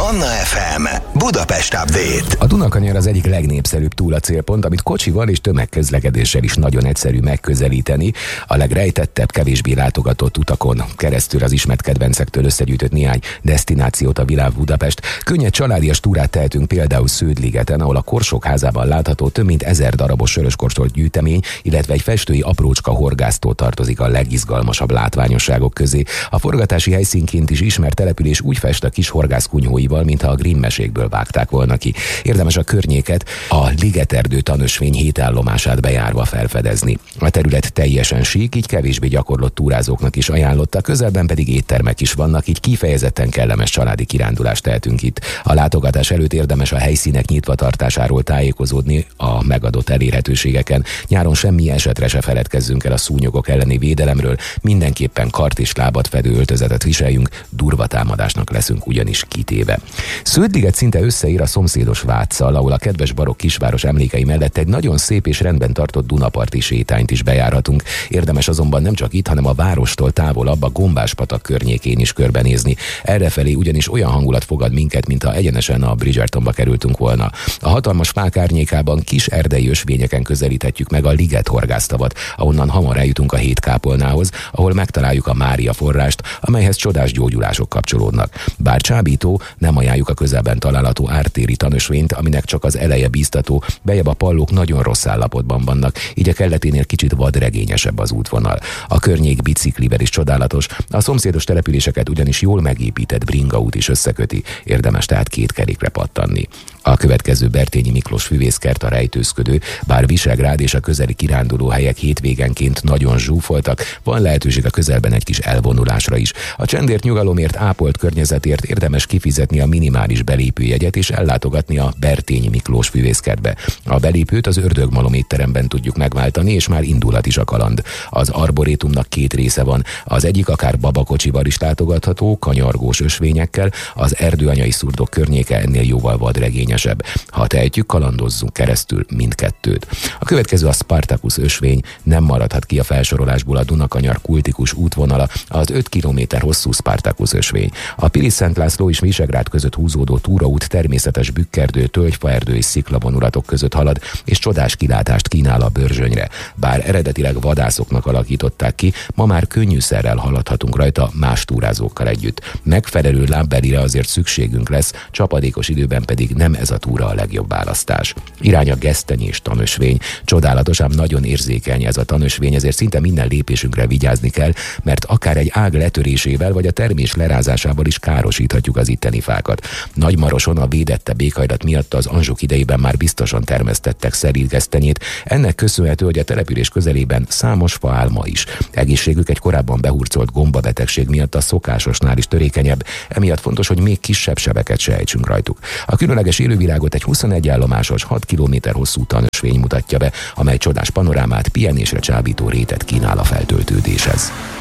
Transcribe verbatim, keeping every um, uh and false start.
Manna ef em Budapest Update. A Dunakanyar az egyik legnépszerűbb túracélpont, amit kocsival és tömegközlekedéssel is nagyon egyszerű megközelíteni. A legrejtettebb, kevésbé látogatott utakon keresztül az ismert kedvencektől összegyűjtött néhány desztinációt a világ Budapest. Könnyed családias túrát tehetünk például Sződligeten, ahol a Korsók házában látható több mint ezer darabos söröskorsolt gyűjtemény, illetve egy festői aprócska horgásztó tartozik a legizgalmasabb látványosságok közé. A forgatási helyszínként is ismert település úgy fest a kis horgászkunyhóival, mintha a Grimm mesékből vágták volna ki. Érdemes a környéket, a Ligeterdő tanösvény hét állomását bejárva felfedezni. A terület teljesen sík, így kevésbé gyakorlott túrázóknak is ajánlotta, közelben pedig éttermek is vannak, így kifejezetten kellemes családi kirándulást tehetünk itt. A látogatás előtt érdemes a helyszínek nyitva tartásáról tájékozódni a megadott elérhetőségeken. Nyáron semmi esetre se feledkezzünk el a szúnyogok elleni védelemről, mindenképpen kart és lábat fedő öltözetet viseljünk, durva támadásnak leszünk ugyanis kitéve. Sződliget szinte összeér a szomszédos Váccal, ahol a kedves barokk kisváros emlékei mellett egy nagyon szép és rendben tartott Dunaparti sétányt is bejárhatunk. Érdemes azonban nem csak itt, hanem a várostól távolabb a Gombás-patak környékén is körbenézni. Errefelé ugyanis olyan hangulat fogad minket, mintha egyenesen a Bridgertonba kerültünk volna. A hatalmas fák árnyékában kis erdei ösvényeken közelíthetjük meg a Liget horgásztavat, ahonnan hamar eljutunk a hét kápolnához, ahol megtaláljuk a Mária forrást, amelyhez csodás gyógyulások kapcsolódnak. Bár csábító, nem ajánljuk a közelben található ártéri tanösvényt, aminek csak az eleje bíztató, bejebb a pallók nagyon rossz állapotban vannak, így a kelleténél kicsit vadregényesebb az útvonal. A környék biciklivel is csodálatos, a szomszédos településeket ugyanis jól megépített bringaút is összeköti, érdemes tehát két kerékre pattanni. A következő Bertényi Miklós füvészkert a rejtőzködő, bár Visegrád és a közeli kirándulóhelyek hétvégenként nagyon zsúfoltak, van lehetőség a közelben egy kis elvonulásra is. A csendért, nyugalomért, ápolt környezetért érdemes kifizetni a minimális belépőjegyet és ellátogatni a Bertényi Miklós füvészkertbe. A belépőt az Ördögmalom étteremben tudjuk megváltani, és már indulhat is a kaland. Az arborétumnak két része van, az egyik akár babakocsival is látogatható, kanyargós ösvényekkel, az erdőanyai szurdok környéke ennél jóval vadregényesebb. Ha tehetjük, kalandozzunk keresztül mindkettőt. A következő a Spartacus ösvény, nem maradhat ki a felsorolásból a Dunakanyar kultikus útvonala, az öt kilométer hosszú Spartacus ösvény. A Pilis-Szent László és Visegrád között húzódó túraút természetes bükkerdő, tölgyfaerdő és sziklavonulatok között halad, és csodás kilátást kínál a Börzsönyre. Bár eredetileg vadászoknak alakították ki, ma már könnyűszerrel haladhatunk rajta más túrázókkal együtt. Megfelelő lábbelire azért szükségünk lesz, csapadékos időben pedig nem ez a túra a legjobb választás. Irány a Gesztenyés tanösvény. Csodálatos, ám nagyon érzékeny ez a tanösvény, ezért szinte minden lépésünkre vigyázni kell, mert akár egy ág letörésével vagy a termés lerázásával is károsíthatjuk az itteni fákat. Nagymaroson a védettebb éghajlat miatt az Anzsuk idejében már biztosan termesztettek szerítgesztenyét. Ennek köszönhető, hogy a település közelében számos fa áll ma is. Egészségük egy korábban behurcolt gombabetegség miatt a szokásosnál is törékenyebb, emiatt fontos, hogy még kisebb sebeket se ejtsünk rajtuk. A különleges élővilágot egy huszonegy állomásos, hat kilométer hosszú tanösvény mutatja be, amely csodás panorámát, pihenésre csábító rétet kínál a feltöltődéshez.